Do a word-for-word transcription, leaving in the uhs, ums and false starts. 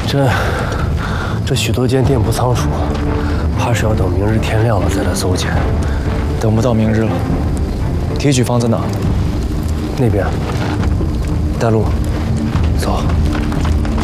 这这许多间店铺仓储，怕是要等明日天亮了再来搜检。 等不到明日了。提取方在哪？ 那边。带路，走。